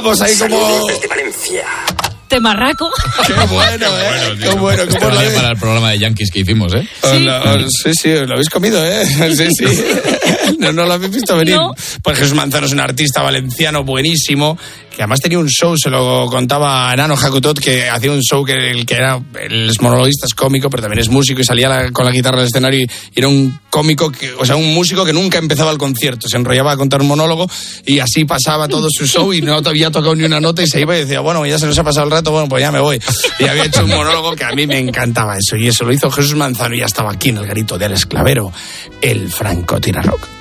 estábamos ahí como... de Valencia. Temarraco. Qué bueno, qué bueno. Esto vale para el programa de Yankees que hicimos, ¿eh? Sí, lo habéis comido, ¿eh? Sí. No lo habéis visto venir. No. Pues Jesús Manzano es un artista valenciano buenísimo, que además tenía un show, se lo contaba Nano Jacotot, que hacía un show que era, él es monologuista, es cómico, pero también es músico y salía con la guitarra al escenario y era un cómico, un músico que nunca empezaba el concierto, se enrollaba a contar un monólogo y así pasaba todo su show y no había tocado ni una nota y se iba y decía, bueno, ya se nos ha pasado el rato, bueno, pues ya me voy. Y había hecho un monólogo que a mí me encantaba eso, y eso lo hizo Jesús Manzano y ya estaba aquí en el garito de Alex Clavero, el francotirador rock.